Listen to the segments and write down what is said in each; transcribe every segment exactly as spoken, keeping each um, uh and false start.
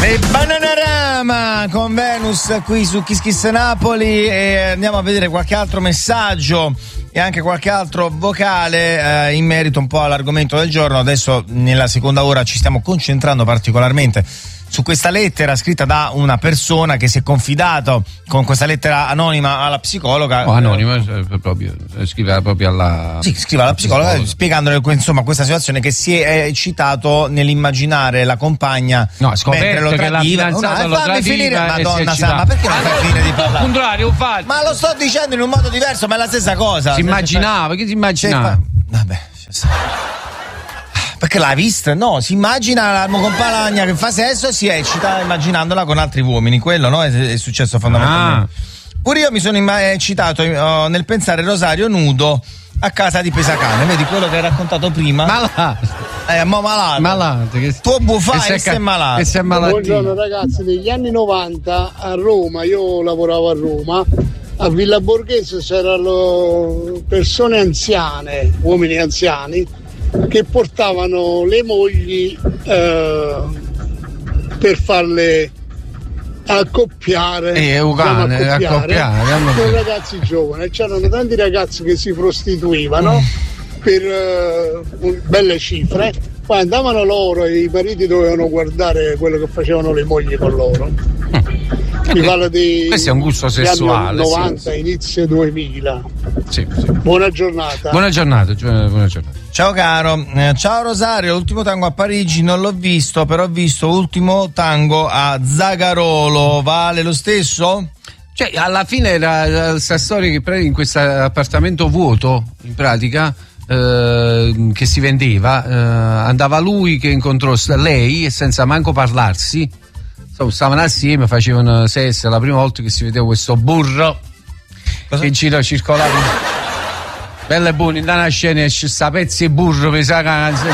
E Bananarama con Venus qui su Kiss Kiss Napoli, e andiamo a vedere qualche altro messaggio e anche qualche altro vocale eh, in merito un po' all'argomento del giorno. Adesso nella seconda ora ci stiamo concentrando particolarmente su questa lettera scritta da una persona che si è confidato con questa lettera anonima alla psicologa. Oh, anonima, eh, proprio, scriveva proprio alla... Sì, scrive alla psicologa, psicologa. spiegandole insomma questa situazione, che si è eccitato nell'immaginare la compagna no, mentre lo che tradiva. La no, lo fammi finire, Madonna Sa, ma perché non ah, fai finire di parlare? Contrario, ma lo sto dicendo in un modo diverso, ma è la stessa cosa. Si immaginava, che si immaginava? Vabbè, perché l'ha vista? No, si immagina la compagna che fa sesso e si eccita immaginandola con altri uomini. Quello, no? È, è successo fondamentalmente. Ah. Pure io mi sono eccitato uh, nel pensare Rosario nudo a casa di Pesacane. Vedi quello che hai raccontato prima? Malato. Eh, ma malato. Malato. Che... Tuo bufai e sei malato. Sei Buongiorno ragazzi, negli anni novanta a Roma, io lavoravo a Roma, a Villa Borghese c'erano persone anziane, uomini anziani, che portavano le mogli eh, per farle accoppiare, eh, ucane, accoppiare, accoppiare con ragazzi giovani. C'erano tanti ragazzi che si prostituivano mm. per uh, belle cifre, poi andavano loro e i mariti dovevano guardare quello che facevano le mogli con loro. Mm. Mi parlo di questo è un gusto sessuale, novanta, sì, inizio duemila. Sì, sì. Buona giornata. Buona giornata, buona giornata. Ciao caro, eh, ciao Rosario, l'ultimo tango a Parigi non l'ho visto, però ho visto Ultimo tango a Zagarolo, vale lo stesso? Cioè, alla fine era questa storia che in questo appartamento vuoto, in pratica, eh, che si vendeva, eh, andava lui che incontrò lei e senza manco parlarsi, stavano assieme, facevano sesso, la prima volta che si vedeva questo burro. Cosa? Che gira circolava. Bella e buona, in una scena esce sta pezzi e burro per sa canzone.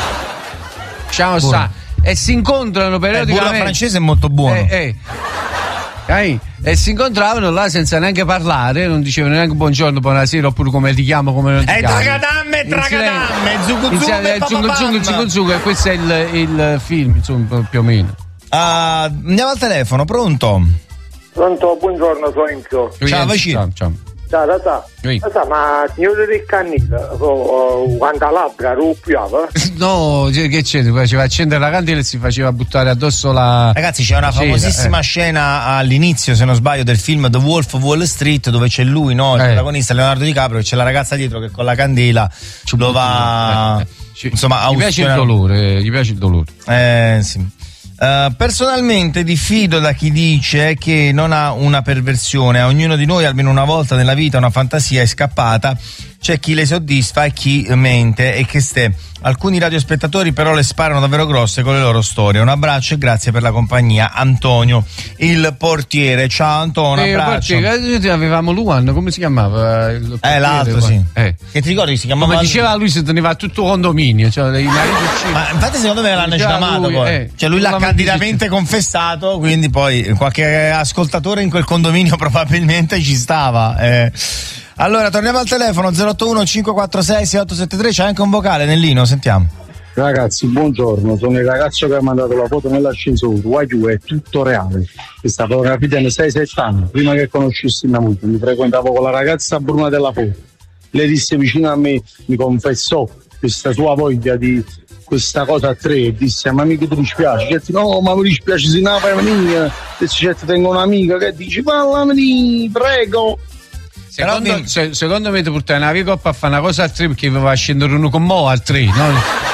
Ciao sta. E si incontrano periodicamente. Il burro francese è molto buono. Eh, eh. E si incontravano là senza neanche parlare, non dicevano neanche buongiorno, buonasera, oppure come ti chiamo, come non ti eh, chiamo. E tragadamme, tragadamme, zucuzzume, zucuzzume, e questo è il, il film, insomma, più o meno. Uh, andiamo al telefono, pronto? Pronto, buongiorno, sono Enzo. Ciao, vicino. Ciao, ciao. Ciao, Tata. Tata, ma signore del cannino, quando la labbra ruppiava? No, che c'è? Faceva accendere la candela e si faceva buttare addosso la... Ragazzi, c'è una famosissima eh. scena all'inizio, se non sbaglio, del film The Wolf of Wall Street, dove c'è lui, no? Il eh. protagonista Leonardo DiCaprio, e c'è la ragazza dietro che con la candela ci lo va... Eh. Insomma, gli piace il dolore, gli piace il dolore. Eh, sì. Uh, personalmente diffido da chi dice che non ha una perversione. A ognuno di noi almeno una volta nella vita una fantasia è scappata. C'è chi le soddisfa e chi mente e che ste. Alcuni radiospettatori però le sparano davvero grosse con le loro storie. Un abbraccio e grazie per la compagnia. Antonio, il portiere. Ciao Antonio, un abbraccio. Portiere, avevamo Luan, come si chiamava? Il eh, l'altro, poi. sì. Eh. Che ti ricordi che si chiamava? Come diceva lui, si teneva tutto condominio. Cioè, i Ma infatti secondo me l'hanno chiamato lui, poi. Eh, cioè lui l'ha candidamente confessato, quindi poi qualche ascoltatore in quel condominio probabilmente ci stava. Eh. Allora, torniamo al telefono zero otto uno cinque quattro sei sei otto sette tre, c'è anche un vocale Nellino, sentiamo. Ragazzi, buongiorno, sono il ragazzo che ha mandato la foto nell'ascensore, Waiu, è tutto reale. Questa fotografia tiene sei sette anni, prima che conoscessi mia moglie, mi frequentavo con la ragazza bruna della foto. Lei disse vicino a me, mi confessò questa sua voglia di questa cosa a tre e disse: ma mica ti dispiace? Cioè, no, ma mi dispiace se non la mia. E se tengo un'amica che dice parlami, prego. Secondo, mi... se, secondo me ti portai una coppa a fare una cosa a tre perché va a scendere uno con mo al tre, no?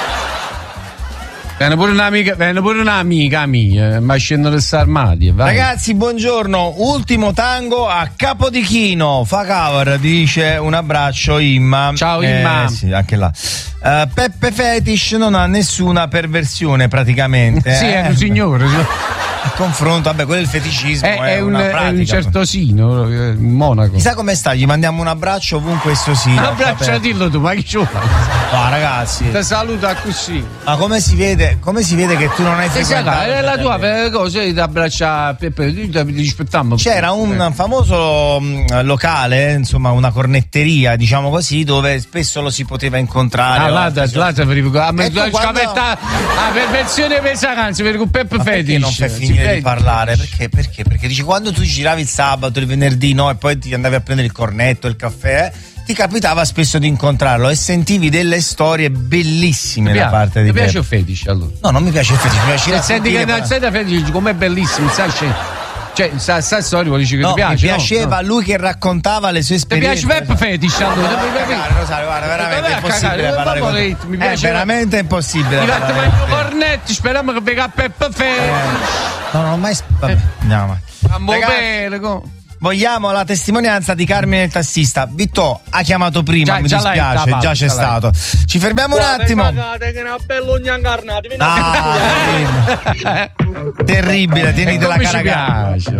Viene pure un'amica, viene pure un'amica mia, ma scendono queste armadi. Vai. Ragazzi, buongiorno. Ultimo tango a Capodichino. Fa cover, dice un abbraccio Imma. Ciao Imma. Eh, sì, anche là. Uh, Peppe Fetish non ha nessuna perversione praticamente. Sì, eh. è un signore. A confronto, vabbè, quello è il feticismo, è, è, è, un, una pratica. è un certosino, in Monaco. Chissà come sta, gli mandiamo un abbraccio ovunque esso sia. Un abbraccio a dirlo tu, ma che ci vuoi? No, ragazzi. Ti saluta così. Ma come si vede, come si vede che tu non hai frequentato? È la tua cosa di abbracciare, rispettiamo. C'era un famoso mh, locale, insomma, una cornetteria, diciamo così, dove spesso lo si poteva incontrare. Ah, là, da, là, verifico. A ecco quando... a perfezione pesanza, per un Pep Fetish. Perché non fai finire di parlare? Perché? Perché? Perché dici quando tu giravi il sabato, il venerdì, no, e poi ti andavi a prendere il cornetto, il caffè, ti capitava spesso di incontrarlo e sentivi delle storie bellissime da parte di te. Ti piace il Fetish allora? No, non mi piace il Fetish, mi piace il senti che da Fetish com'è bellissimo, sai? Cioè, sa, sa storia vuol dire che no, ti piace? Mi piaceva no? lui che raccontava le sue esperienze. Ti piace Pep Fetish allora? No, cagare, Rosario, guarda, veramente è impossibile parlare con te. Mi piace è veramente impossibile. Mi fatto fare i cornetti, speriamo che venga Pep Fetish. Eh, no, non ho mai. Vabbè, andiamo. Ragazzi, vogliamo la testimonianza di Carmine il tassista. Vitto ha chiamato prima, già, mi dispiace, già, già, già c'è stato. Ci fermiamo un attimo. Ah, terribile, tieniti la cara.